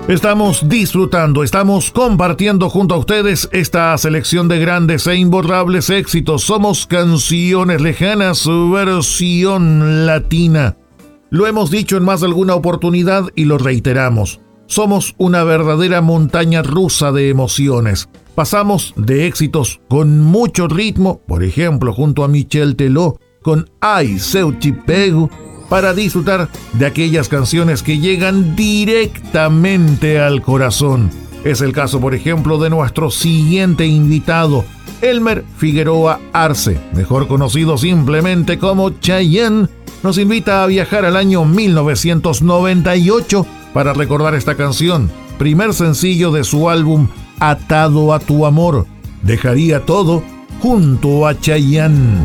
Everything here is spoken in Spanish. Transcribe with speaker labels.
Speaker 1: Estamos disfrutando, estamos compartiendo junto a ustedes esta selección de grandes e imborrables éxitos. Somos Canciones Lejanas, su versión latina. Lo hemos dicho en más de alguna oportunidad y lo reiteramos. Somos una verdadera montaña rusa de emociones. Pasamos de éxitos con mucho ritmo, por ejemplo, junto a Michel Teló, con Ai Seu Te Pego, para disfrutar de aquellas canciones que llegan directamente al corazón. Es el caso, por ejemplo, de nuestro siguiente invitado, Elmer Figueroa Arce, mejor conocido simplemente como Chayanne. Nos invita a viajar al año 1998 para recordar esta canción, primer sencillo de su álbum Atado a tu amor. Dejaría todo junto a Chayanne.